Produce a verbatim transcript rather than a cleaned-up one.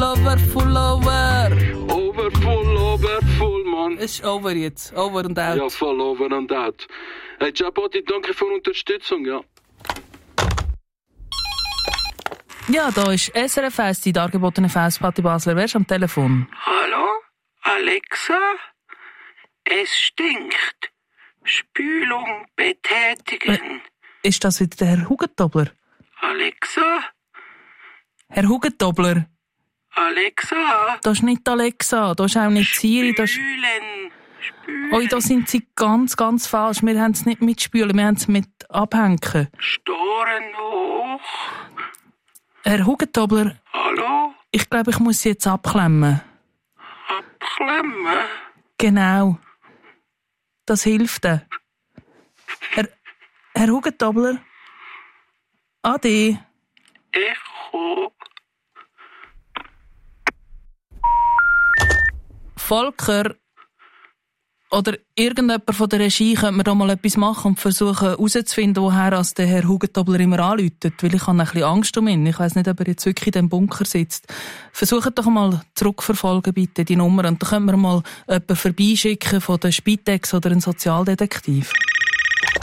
over, full over. Over, full, over, full, Mann. Es ist over jetzt. Over und out. Ja, voll over und out. Hey, Giabotti, danke für die Unterstützung, ja. Ja, da ist S R F eins, die dargebotene Festplatte Basler. Wer ist am Telefon? Hallo? Alexa? Es stinkt. Spülung betätigen. Äh, ist das wieder der Herr Hugentobler? Alexa? Herr Hugentobler? Alexa? Das ist nicht Alexa, das ist auch nicht Siri. Das ist... Spülen. Spülen. Oi, da sind Sie ganz, ganz falsch. Wir haben es nicht mit Spülen, wir haben es mit Abhängen. Storen hoch. Herr Hugentobler? Hallo? Ich glaube, ich muss Sie jetzt abklemmen. Abklemmen? Genau. Das hilft. Herr, Herr Hugentobler? Ade. Echo. Volker oder irgendjemand von der Regie könnte mir da mal etwas machen und versuchen herauszufinden, woher als der Herr Hugentobler immer anläutet, weil ich habe ein bisschen Angst um ihn. Ich weiss nicht, ob er jetzt wirklich in dem Bunker sitzt. Versucht doch mal zurückverfolgen, bitte, die Nummer, und dann können wir mal jemanden vorbeischicken von der Spitex oder einen Sozialdetektiv.